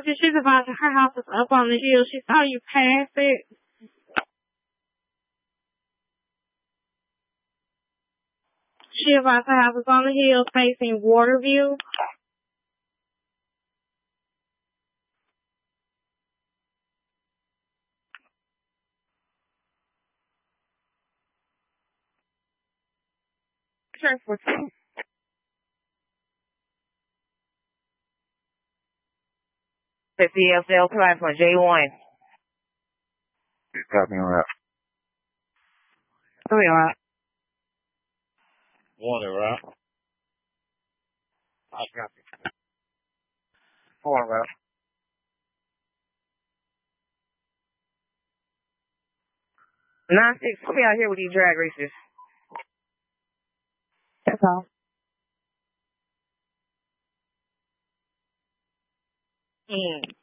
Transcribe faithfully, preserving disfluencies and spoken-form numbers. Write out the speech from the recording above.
after she's about to, her house is up on the hill. She saw you pass it. She about to house is on the hill facing Waterview. Sure, for fifty F L platform J one. Copy on that. Three on that. One, right? I copy. Four on that. Nine six, come out here with these drag racers. That's all. Mm.